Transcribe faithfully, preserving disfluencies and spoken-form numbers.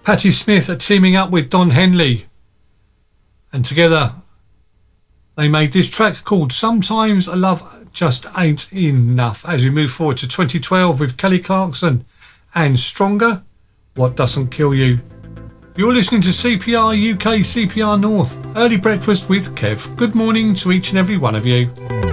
Patti Smith are teaming up with Don Henley, and together they made this track called Sometimes Love Just Ain't Enough, as we move forward to twenty twelve with Kelly Clarkson and Stronger, What Doesn't Kill You. You're listening to C P R U K, C P R North, Early Breakfast with Kev. Good morning to each and every one of you.